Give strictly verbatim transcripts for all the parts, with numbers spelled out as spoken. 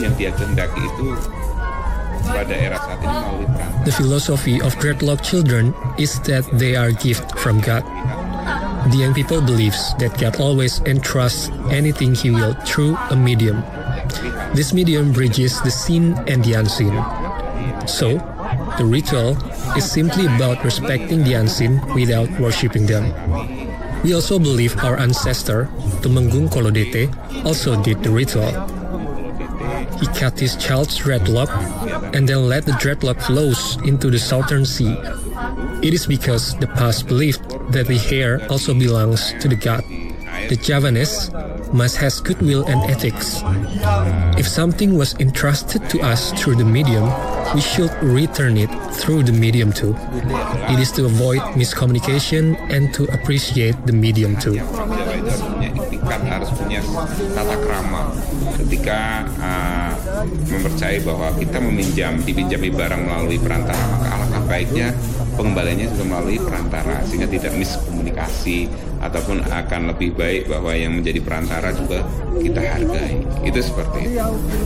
yang dia kehendaki itu pada era saat ini melalui perantara. The philosophy of dreadlock children is that they are gift from God. The young people believes that God always entrusts anything He will through a medium. This medium bridges the seen and the unseen. So, the ritual is simply about respecting the unseen without worshipping them. We also believe our ancestor, Tumenggung Kolodete, also did the ritual. He cut his child's dreadlock and then let the dreadlock flows into the southern sea. It is because the past believed that the hair also belongs to the god. The Javanese must has goodwill and ethics. If something was entrusted to us through the medium, we should return it through the medium too. It is to avoid miscommunication and to appreciate the medium too. Harus punya tata krama ketika uh, mempercayai bahwa kita meminjam dipinjami barang melalui perantara, maka alangkah baiknya pengembaliannya juga melalui perantara sehingga tidak miskomunikasi, ataupun akan lebih baik bahwa yang menjadi perantara juga kita hargai. Itu seperti itu.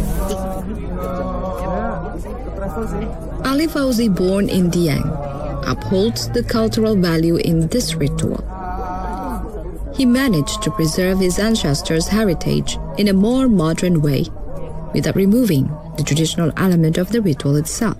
Ali Fauzi, born in Dieng, upholds the cultural value in this ritual. He managed to preserve his ancestors' heritage in a more modern way, without removing the traditional element of the ritual itself.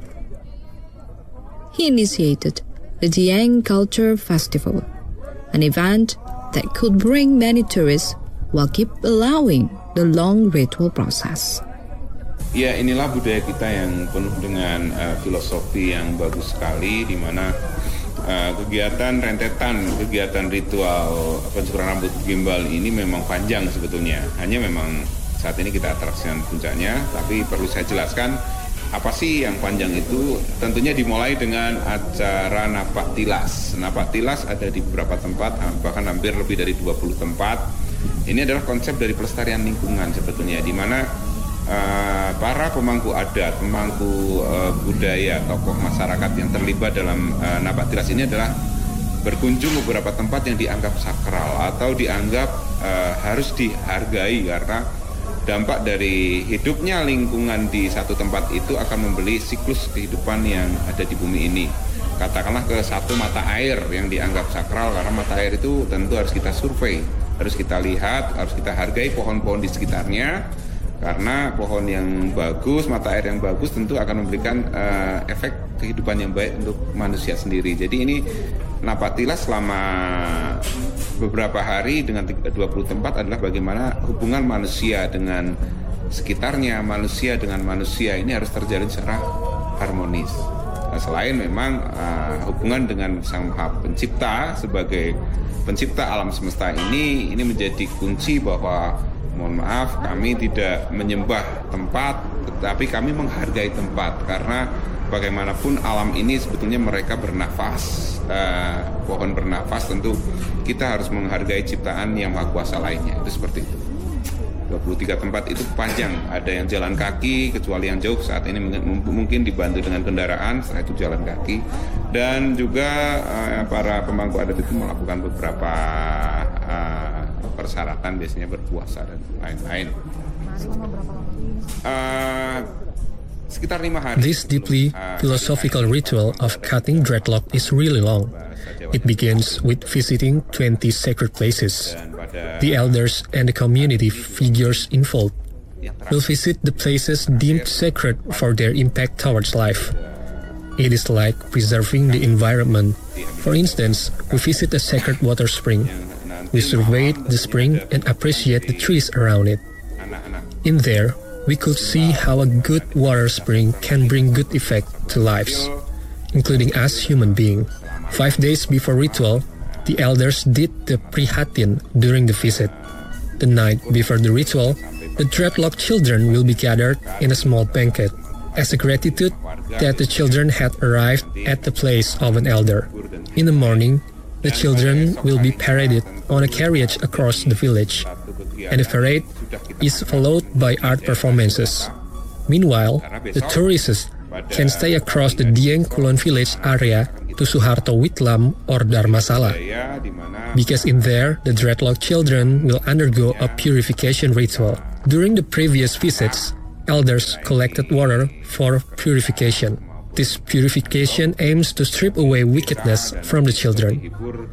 He initiated the Dieng Culture Festival, an event that could bring many tourists while keep allowing the long ritual process. Ya, inilah budaya kita yang penuh dengan uh, filosofi yang bagus sekali, di mana Uh, kegiatan rentetan, kegiatan ritual pencukuran rambut gimbal ini memang panjang sebetulnya. Hanya memang saat ini kita atraksikan puncaknya, tapi perlu saya jelaskan apa sih yang panjang itu. Tentunya dimulai dengan acara napak tilas. Napak tilas ada di beberapa tempat, bahkan hampir lebih dari dua puluh tempat. Ini adalah konsep dari pelestarian lingkungan sebetulnya, di mana Uh, para pemangku adat, pemangku uh, budaya, tokoh masyarakat yang terlibat dalam uh, napak tilas ini adalah berkunjung beberapa tempat yang dianggap sakral atau dianggap uh, harus dihargai, karena dampak dari hidupnya lingkungan di satu tempat itu akan membeli siklus kehidupan yang ada di bumi ini. Katakanlah ke satu mata air yang dianggap sakral, karena mata air itu tentu harus kita survei, harus kita lihat, harus kita hargai pohon-pohon di sekitarnya. Karena pohon yang bagus, mata air yang bagus tentu akan memberikan uh, efek kehidupan yang baik untuk manusia sendiri. Jadi ini napak tilas selama beberapa hari dengan dua puluh tempat adalah bagaimana hubungan manusia dengan sekitarnya, manusia dengan manusia ini harus terjalin secara harmonis. Nah, selain memang uh, hubungan dengan Sang Maha Pencipta sebagai pencipta alam semesta ini, ini menjadi kunci bahwa mohon maaf, kami tidak menyembah tempat, tetapi kami menghargai tempat, karena bagaimanapun alam ini sebetulnya mereka bernafas, uh, pohon bernafas, tentu kita harus menghargai ciptaan yang maha kuasa lainnya. Itu seperti itu. dua puluh tiga tempat itu panjang, ada yang jalan kaki, kecuali yang jauh saat ini mungkin dibantu dengan kendaraan, setelah itu jalan kaki, dan juga uh, para pemangku adat itu melakukan beberapa uh, persyaratan, biasanya berpuasa dan lain-lain. Uh, sekitar lima hari. This deeply philosophical ritual of cutting dreadlock is really long. It begins with visiting twenty sacred places. The elders and the community figures involved will visit the places deemed sacred for their impact towards life. It is like preserving the environment. For instance, we visit a sacred water spring. We survey the spring and appreciate the trees around it. In there, we could see how a good water spring can bring good effect to lives, including us human beings. Five days before ritual, the elders did the prihatin during the visit. The night before the ritual, the dreadlock children will be gathered in a small banquet as a gratitude that the children had arrived at the place of an elder. In the morning, the children will be paraded on a carriage across the village, and the parade is followed by art performances. Meanwhile, the tourists can stay across the Dieng Kulon village area to Suharto Witlam or Dharmasala, because in there, the dreadlock children will undergo a purification ritual. During the previous visits, elders collected water for purification. This purification aims to strip away wickedness from the children.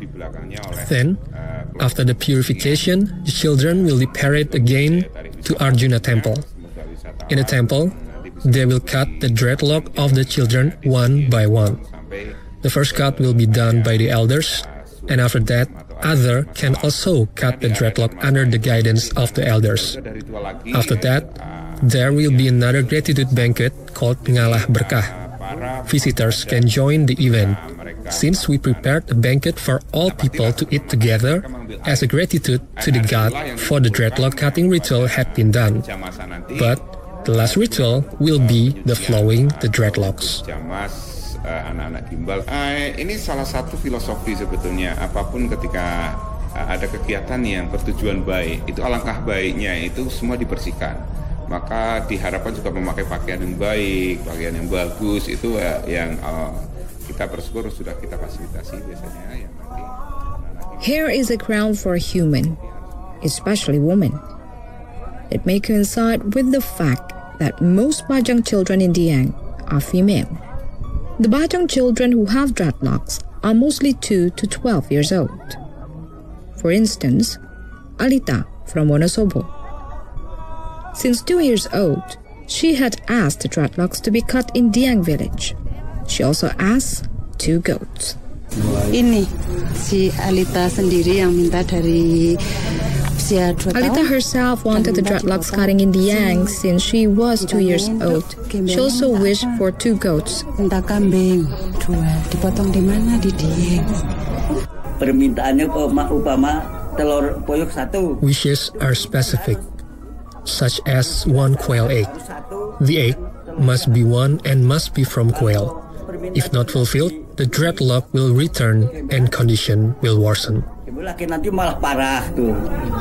Then, after the purification, the children will be parried again to Arjuna Temple. In the temple, they will cut the dreadlock of the children one by one. The first cut will be done by the elders, and after that, others can also cut the dreadlock under the guidance of the elders. After that, there will be another gratitude banquet called Ngalah Berkah. Visitors can join the event, since we prepared a banquet for all people to eat together as a gratitude to the god for the dreadlock cutting ritual had been done. But the last ritual will be the flowing the dreadlocks. Anak-anak gimbal. Uh, ini salah satu filosofi sebetulnya. Apapun ketika uh, ada kegiatan yang bertujuan baik, itu alangkah baiknya itu semua dibersihkan. Maka diharapkan juga memakai pakaian yang baik, pakaian yang bagus. Itu uh, yang uh, kita bersyukur sudah kita fasilitasi biasanya. Yang nanti, Hair is a crown for a human, especially women. It may coincide with the fact that most Bajang children in Dieng are female. The Bajang children who have dreadlocks are mostly two to twelve years old. For instance, Alita from Wonosobo. Since two years old, she had asked the dreadlocks to be cut in Dieng village. She also asked two goats. Ini si Alita sendiri yang minta dari usia dua tahun. Alita herself wanted the dreadlocks cutting in Dieng since she was two years old. She also wished for two goats. Minta kambing dua, dipotong di mana? Di Dieng. Permintaannya upama telur puyuh satu. Wishes are specific, such as one quail egg. The egg must be one and must be from quail. If not fulfilled, the dreadlock will return and condition will worsen. Nanti malah parah tuh.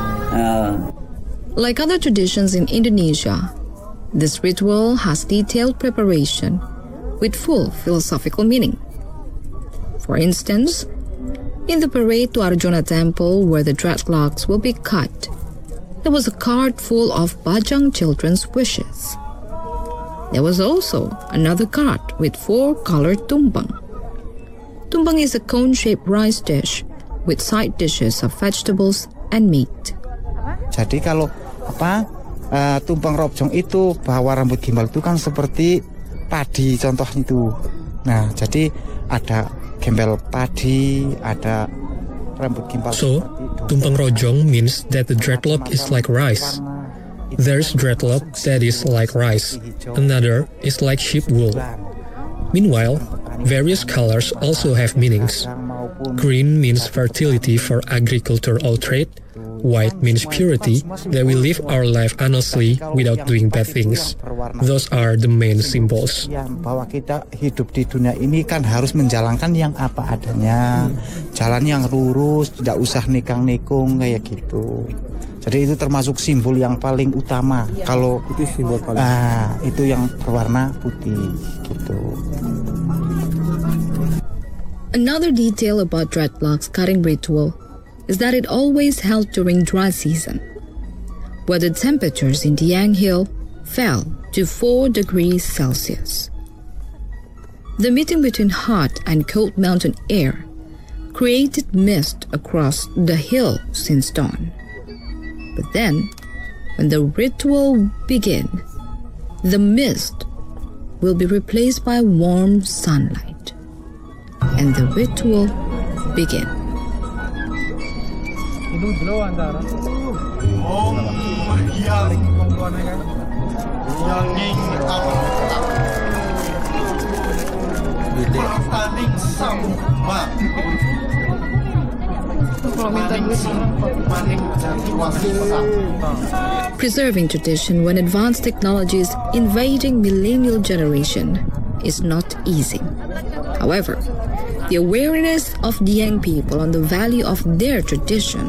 Like other traditions in Indonesia, this ritual has detailed preparation with full philosophical meaning. For instance, in the parade to Arjuna Temple where the dreadlocks will be cut, there was a cart full of Bajang children's wishes. There was also another cart with four colored tumpeng. Tumpeng is a cone-shaped rice dish with side dishes of vegetables and meat. Jadi kalau apa uh, tumpeng robjong itu bahwa rambut gimbal itu kan seperti padi contoh itu. Nah, jadi ada gembel padi, ada rambut gimbal. So, tumpeng rojong means that the dreadlock is like rice. There's dreadlock that is like rice. Another is like sheep wool. Meanwhile, various colors also have meanings. Green means fertility for agricultural trade. White means purity, that we live our life honestly without doing bad things. Those are the main symbols. Bahwa kita hidup di dunia ini kan harus menjalankan yang apa adanya, jalan yang lurus, tidak usah nikang-nikung kayak gitu. Jadi itu termasuk simbol yang paling utama. Kalau itu simbol paling. Ah, itu yang berwarna putih gitu. Another detail about dreadlocks cutting ritual is that it always held during dry season, where the temperatures in Dieng Hill fell to four degrees Celsius. The meeting between hot and cold mountain air created mist across the hill since dawn. But then, when the ritual begins, the mist will be replaced by warm sunlight, and the ritual begins. Preserving tradition when advanced technology is invading millennial generation is not easy. However, the awareness of the young people on the value of their tradition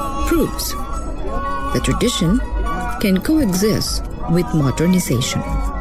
proves that tradition can coexist with modernization.